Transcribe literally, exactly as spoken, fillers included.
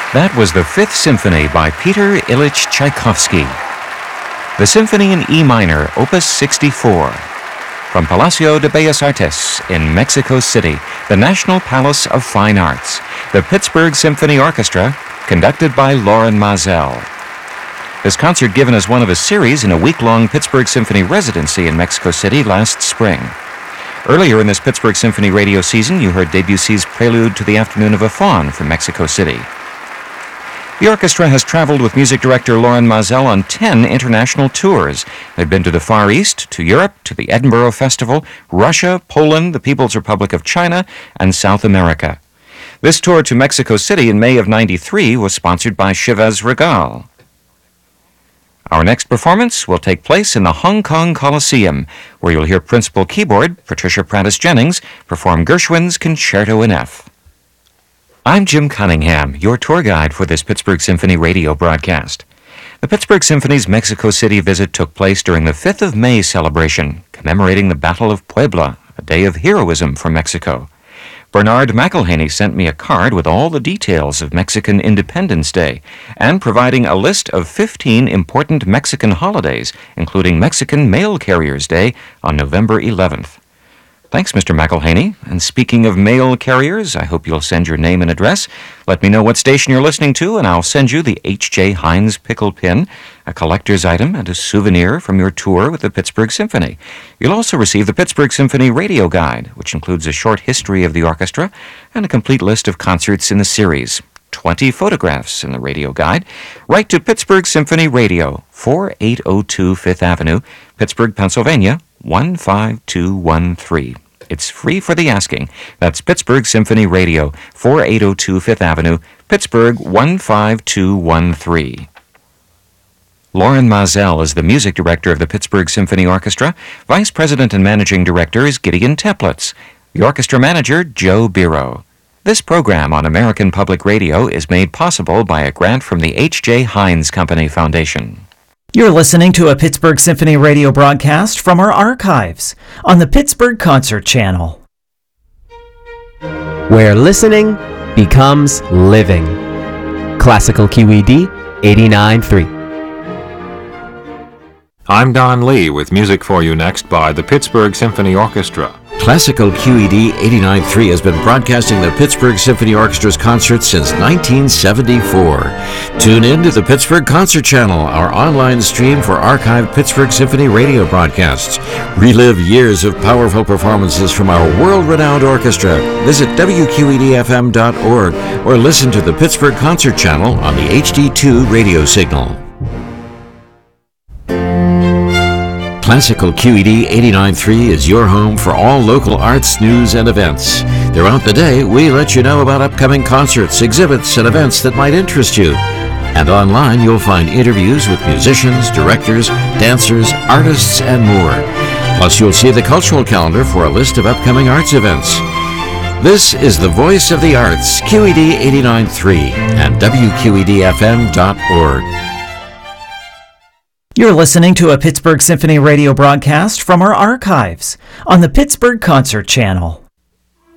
That was the Fifth Symphony by Peter Ilyich Tchaikovsky. The Symphony in E minor, Opus sixty-four. From Palacio de Bellas Artes in Mexico City, the National Palace of Fine Arts, the Pittsburgh Symphony Orchestra, conducted by Loren Maazel. This concert given as one of a series in a week-long Pittsburgh Symphony residency in Mexico City last spring. Earlier in this Pittsburgh Symphony radio season, you heard Debussy's Prelude to the Afternoon of a Faun from Mexico City. The orchestra has traveled with music director Loren Maazel on ten international tours. They've been to the Far East, to Europe, to the Edinburgh Festival, Russia, Poland, the People's Republic of China, and South America. This tour to Mexico City in May of ninety-three was sponsored by Chivas Regal. Our next performance will take place in the Hong Kong Coliseum, where you'll hear principal keyboard Patricia Prattis-Jennings perform Gershwin's Concerto in F. I'm Jim Cunningham, your tour guide for this Pittsburgh Symphony radio broadcast. The Pittsburgh Symphony's Mexico City visit took place during the fifth of May celebration, commemorating the Battle of Puebla, a day of heroism for Mexico. Bernard McElhaney sent me a card with all the details of Mexican Independence Day and providing a list of fifteen important Mexican holidays, including Mexican Mail Carriers Day on November eleventh. Thanks, Mister McElhaney. And speaking of mail carriers, I hope you'll send your name and address. Let me know what station you're listening to, and I'll send you the H J Heinz pickle pin, a collector's item, and a souvenir from your tour with the Pittsburgh Symphony. You'll also receive the Pittsburgh Symphony Radio Guide, which includes a short history of the orchestra and a complete list of concerts in the series. twenty photographs in the radio guide. Write to Pittsburgh Symphony Radio, forty-eight oh two Fifth Avenue, Pittsburgh, Pennsylvania, one five two one three. It's free for the asking. That's Pittsburgh Symphony Radio, forty-eight oh two Fifth Avenue, Pittsburgh, one five two one three. Loren Maazel is the music director of the Pittsburgh Symphony Orchestra. Vice President and Managing Director is Gideon Teplitz. The orchestra manager, Joe Biro. This program on American Public Radio is made possible by a grant from the H J Heinz Company Foundation. You're listening to a Pittsburgh Symphony radio broadcast from our archives on the Pittsburgh Concert Channel, where listening becomes living. Classical Q E D eighty-nine point three. I'm Don Lee with music for you next by the Pittsburgh Symphony Orchestra. Classical Q E D eighty-nine point three has been broadcasting the Pittsburgh Symphony Orchestra's concerts since nineteen seventy-four. Tune in to the Pittsburgh Concert Channel, our online stream for archived Pittsburgh Symphony radio broadcasts. Relive years of powerful performances from our world-renowned orchestra. Visit W Q E D F M dot org or listen to the Pittsburgh Concert Channel on the H D two radio signal. Classical Q E D eighty-nine point three is your home for all local arts, news, and events. Throughout the day, we let you know about upcoming concerts, exhibits, and events that might interest you. And online, you'll find interviews with musicians, directors, dancers, artists, and more. Plus, you'll see the cultural calendar for a list of upcoming arts events. This is the Voice of the Arts, Q E D eighty-nine point three, and W Q E D F M dot org. You're listening to a Pittsburgh Symphony radio broadcast from our archives on the Pittsburgh Concert Channel.